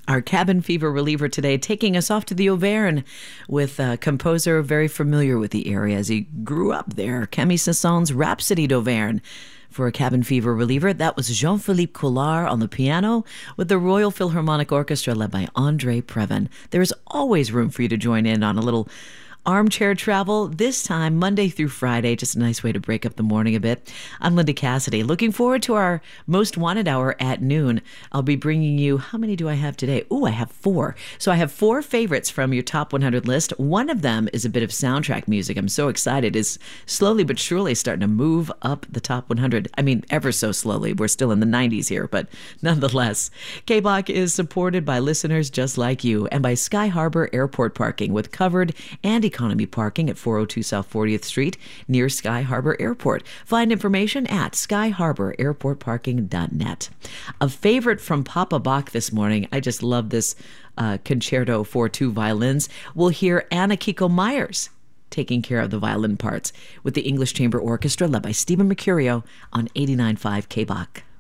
Our cabin fever reliever today, taking us off to the Auvergne with a composer very familiar with the area as he grew up there, Camille Saint-Saëns's Rhapsody d'Auvergne. For a cabin fever reliever, that was Jean-Philippe Collard on the piano with the Royal Philharmonic Orchestra led by André Previn. There's always room for you to join in on a little armchair travel, this time Monday through Friday. Just a nice way to break up the morning a bit. I'm Linda Cassidy. Looking forward to our Most Wanted Hour at noon. I'll be bringing you, how many do I have today? I have 4. So I have 4 favorites from your top 100 list. One of them is a bit of soundtrack music. I'm so excited. It's slowly but surely starting to move up the top 100. I mean, ever so slowly. We're still in the 90s here, but nonetheless. K-Block is supported by listeners just like you and by Sky Harbor Airport Parking with covered and economy parking at 402 South 40th Street near Sky Harbor Airport. Find information at skyharbor.airportparking.net. A favorite from Papa Bach this morning. I just love this concerto for 2 violins. We'll hear Anna Kiko Myers taking care of the violin parts with the English Chamber Orchestra led by Stephen Mercurio on 89.5 K-Bach.